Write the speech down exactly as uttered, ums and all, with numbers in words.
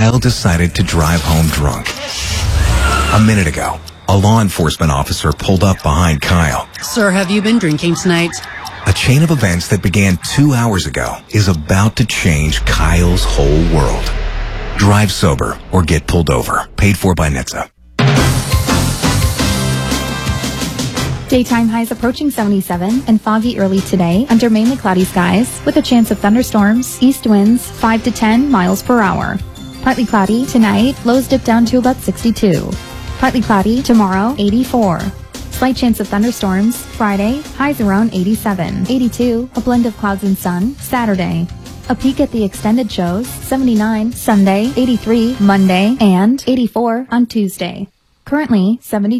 Kyle decided to drive home drunk. A minute ago, a law enforcement officer pulled up behind Kyle. Sir, have you been drinking tonight? A chain of events that began two hours ago is about to change Kyle's whole world. Drive sober or get pulled over. Paid for by N H T S A. Daytime highs approaching seventy-seven and foggy early today under mainly cloudy skies with a chance of thunderstorms, east winds five to ten miles per hour. Partly cloudy tonight, lows dip down to about sixty-two. Partly cloudy tomorrow, eighty-four. Slight chance of thunderstorms Friday, highs around eighty-seven. eighty-two, a blend of clouds and sun Saturday. A peek at the extended shows, seventy-nine Sunday, eighty-three Monday, and eighty-four on Tuesday. Currently, seventy